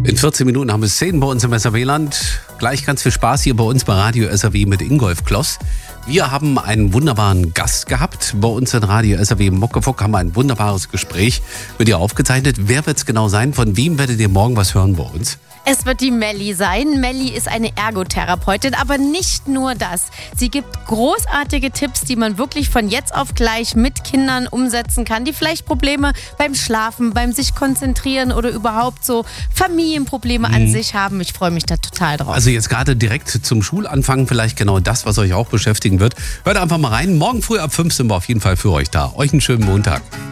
In 14 Minuten haben wir Szenen bei uns im SAW-Land. Gleich ganz viel Spaß hier bei uns bei Radio SAW mit Ingolf Kloss. Wir haben einen wunderbaren Gast gehabt. Bei uns in Radio SAW im Muckefuck haben wir ein wunderbares Gespräch mit ihr aufgezeichnet. Wer wird es genau sein? Von wem werdet ihr morgen was hören bei uns? Es wird die Melli sein. Melli ist eine Ergotherapeutin, aber nicht nur das. Sie gibt großartige Tipps, die man wirklich von jetzt auf gleich mit Kindern umsetzen kann, die vielleicht Probleme beim Schlafen, beim sich konzentrieren oder überhaupt so Familienprobleme an sich haben. Ich freue mich da total drauf. Also jetzt gerade direkt zum Schulanfang vielleicht genau das, was euch auch beschäftigen wird. Hört einfach mal rein. Morgen früh ab 5 sind wir auf jeden Fall für euch da. Euch einen schönen Montag.